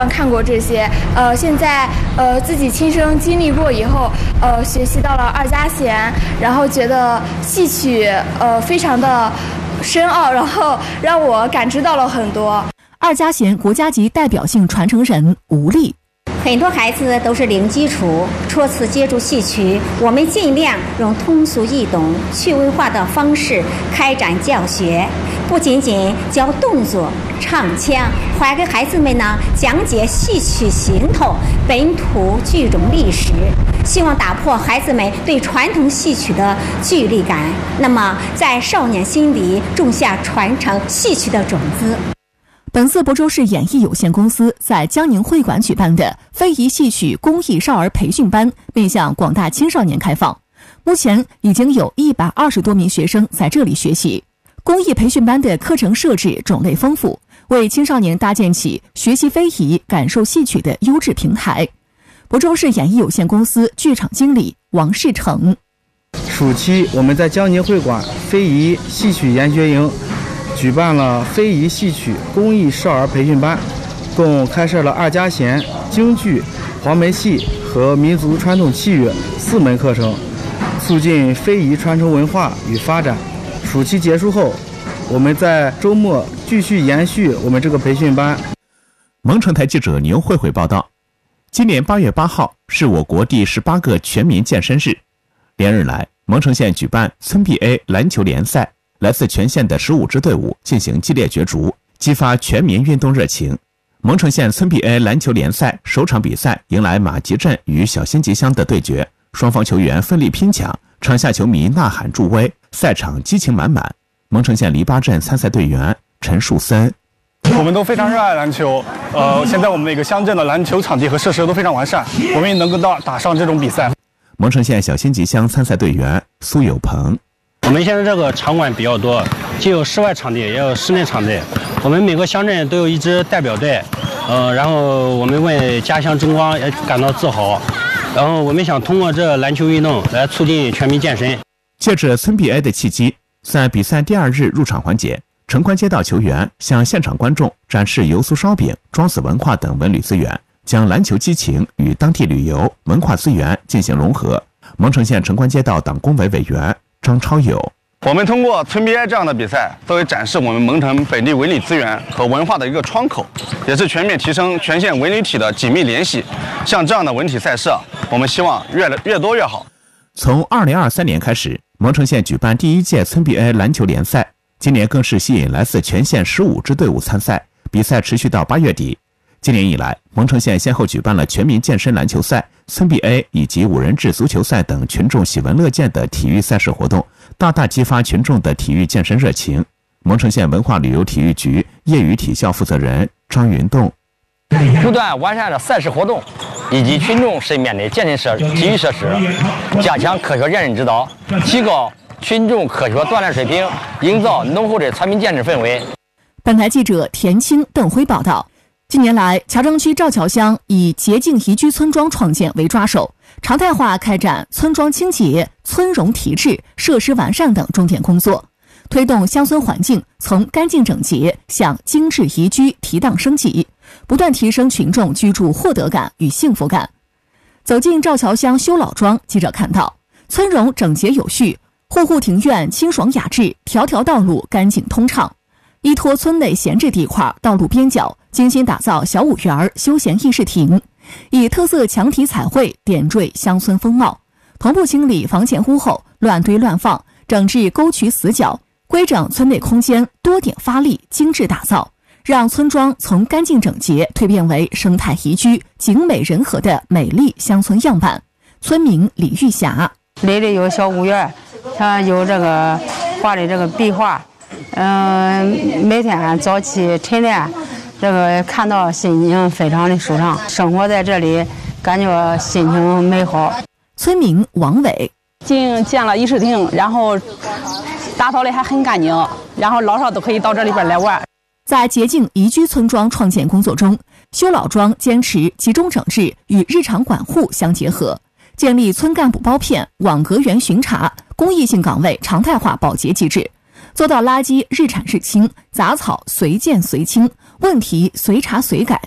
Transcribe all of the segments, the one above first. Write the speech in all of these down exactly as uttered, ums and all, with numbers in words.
看过这些，呃，现在呃自己亲身经历过以后，呃，学习到了二加弦，然后觉得戏曲呃非常的深奥，然后让我感知到了很多。 二加弦国家级代表性传承人吴丽。 很多孩子都是零基础，初次接触戏曲，我们尽量用通俗易懂、趣味化的方式开展教学，不仅仅教动作、唱腔，还给孩子们呢讲解戏曲行头、本土剧种历史，希望打破孩子们对传统戏曲的距离感，那么在少年心里种下传承戏曲的种子。 本次亳州市演艺有限公司在江宁会馆举办的非遗戏曲公益少儿培训班面向广大青少年开放，目前已经有一百二十多名学生在这里学习。公益培训班的课程设置种类丰富，为青少年搭建起学习非遗、感受戏曲的优质平台。亳州市演艺有限公司剧场经理王世成： 暑期我们在江宁会馆非遗戏曲研学营举办了非遗戏曲公益少儿培训班，共开设了二加弦、京剧、黄梅戏和民族传统器乐四门课程，促进非遗传承文化与发展。暑期结束后，我们在周末继续延续我们这个培训班。 蒙城台记者牛慧慧报道，今年八月八号是我国第十八个全民健身日，连日来，蒙城县举办村 B A 篮球联赛。来自全县的十五支队伍进行激烈角逐，激发全民运动热情。蒙城县村 B A 篮球联赛首场比赛迎来马集镇与小辛集乡的对决，双方球员奋力拼抢，场下球迷呐喊助威，赛场激情满满。蒙城县篱笆镇参赛队员陈树森： 我们都非常热爱篮球，呃，现在我们每个乡镇的篮球场地和设施都非常完善，我们也能够到打上这种比赛。 蒙城县小辛集乡参赛队员苏有鹏： 我们现在这个场馆比较多，既有室外场地，也有室内场地。我们每个乡镇都有一支代表队，呃，然后我们为家乡争光也感到自豪。然后我们想通过这篮球运动来促进全民健身。 借着村 B A 的契机，在比赛第二日入场环节，城关街道球员向现场观众展示油酥烧饼、庄子文化等文旅资源，将篮球激情与当地旅游文化资源进行融合。蒙城县城关街道党工委委员张超友： 我们通过村 B A 这样的比赛，作为展示我们蒙城本地文旅资源和文化的一个窗口，也是全面提升全县文旅体的紧密联系。像这样的文体赛事，我们希望越来越多越好。 从二零二三年开始，蒙城县举办第一届村 B A 篮球联赛，今年更是吸引来自全县十五支队伍参赛，比赛持续到八月底。今年以来，蒙城县先后举办了全民健身篮球赛、村 B A 以及五人制足球赛等群众喜闻乐见的体育赛事活动，大大激发群众的体育健身热情。蒙城县文化旅游体育局业余体校负责人张云栋： 不断完善了赛事活动以及群众身边的健身设体育设施，加强科学认知指导，提高群众科学锻炼水平，营造浓厚的全民健身氛围。 本台记者田青、邓辉报道。近年来，乔庄区赵桥乡以洁净宜居村庄创建为抓手，常态化开展村庄清洁、村容提质、设施完善等重点工作，推动乡村环境从干净整洁向精致宜居提档升级，不断提升群众居住获得感与幸福感。走进赵桥乡修老庄，记者看到村容整洁有序，户户庭院清爽雅致，条条道路干净通畅。依托村内闲置地块道路边角，精心打造小五园、休闲议事亭，以特色墙体彩绘点缀乡村风貌，同步清理房前屋后乱堆乱放，整治沟渠死角，规整村内空间，多点发力，精致打造，让村庄从干净整洁蜕变为生态宜居、景美人和的美丽乡村样板。村民李玉霞： 里里有小五园，它有这个画的这个壁画。嗯，每天早起晨练，这个看到心情非常的舒畅，生活在这里感觉心情美好。 村民王伟： 建建了议事亭，然后打扫的还很干净，然后老少都可以到这里边来玩。 在洁净宜居村庄创建工作中，修老庄坚持集中整治与日常管护相结合，建立村干部包片、网格员巡查、公益性岗位常态化保洁机制，做到垃圾日产日清，杂草随见随清，问题随查随改。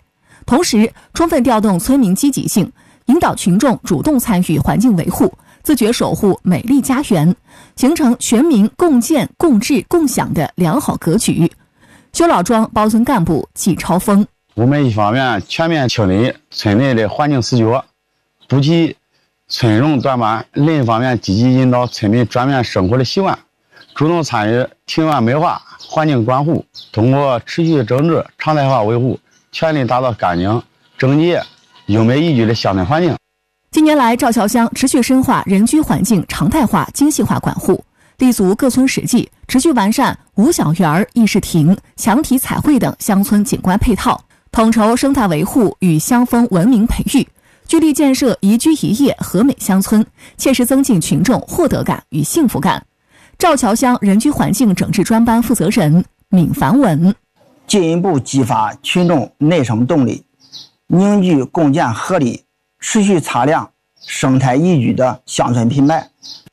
同时充分调动村民积极性，引导群众主动参与环境维护，自觉守护美丽家园，形成全民共建共治共享的良好格局。修老庄包村干部季超峰： 我们一方面全面清理村内的环境死角，补给村容短板；另一方面积极引导村民转变生活的习惯，主动参与庭院美化、环境管护，通过持续整治、常态化维护，全力打造干净、整洁、优美宜居的乡村环境。 近年来，赵桥乡持续深化人居环境常态化、精细化管护，立足各村实际，持续完善五小园、议事亭、墙体彩绘等乡村景观配套，统筹生态维护与乡风文明培育，聚力建设宜居宜业和美乡村，切实增进群众获得感与幸福感。赵桥乡人居环境整治专班负责人闵凡文： 进一步激发群众内生动力，凝聚共建合力，持续擦亮生态宜居的乡村品牌。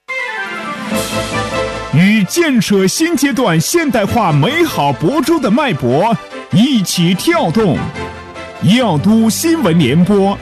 与建设新阶段现代化美好亳州的脉搏一起跳动，耀都新闻联播。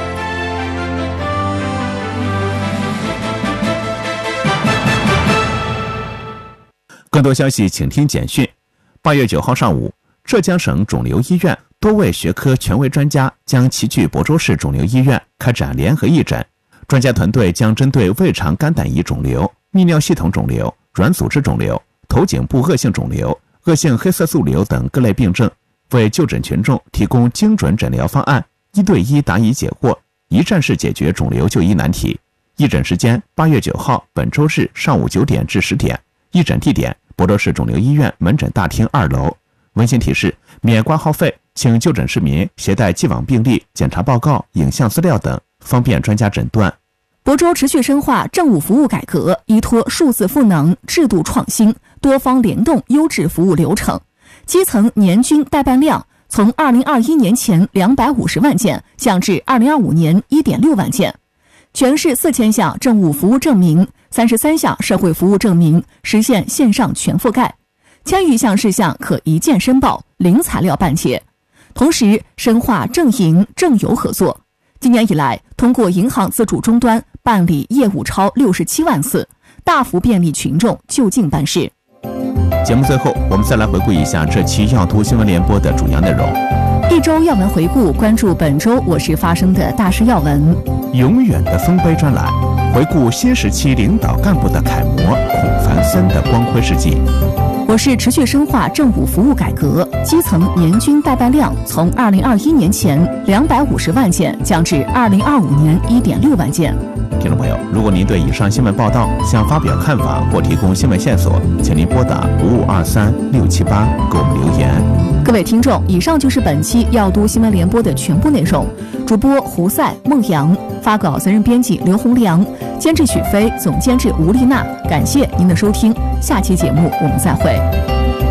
更多消息请听简讯。八月九号上午，浙江省肿瘤医院多位学科权威专家将齐聚亳州市肿瘤医院开展联合义诊。专家团队将针对胃肠肝胆胰肿瘤、泌尿系统肿瘤、软组织肿瘤、头颈部恶性肿瘤、恶性黑色素瘤等各类病症，为就诊群众提供精准诊疗方案，一对一答疑解惑，一站式解决肿瘤就医难题。义诊时间：八月九号本周日上午九点至十点。义诊地点：亳州市肿瘤医院门诊大厅二楼。温馨提示：免挂号费，请就诊市民携带既往病历、检查报告、影像资料等，方便专家诊断。 亳州持续深化政务服务改革，依托数字赋能、制度创新、多方联动优质服务流程，基层年均代办量从二零二一年前两百五十万件降至二零二五年一点六万件。全市四千项政务服务证明、三十三项社会服务证明实现线上全覆盖，千余项事项可一键申报，零材料办结。同时深化政银政邮合作，今年以来通过银行自主终端办理业务超六十七万次，大幅便利群众就近办事。 节目最后，我们再来回顾一下这期耀都新闻联播的主要内容。 一周要闻回顾，关注本周我市发生的大事要闻。 永远的丰碑专栏，回顾新时期领导干部的楷模孔繁森的光辉事迹。 我市持续深化政务服务改革，基层年均代办量从二零二一年前两百五十万件降至二零二五年一点六万件。 听众朋友，如果您对以上新闻报道想发表看法或提供新闻线索，请您拨打五五二三六七八给我们留言。 各位听众，以上就是本期耀都新闻联播的全部内容。主播胡赛、孟阳，发稿责任编辑刘洪良，监制许飞，总监制吴丽娜。感谢您的收听，下期节目我们再会。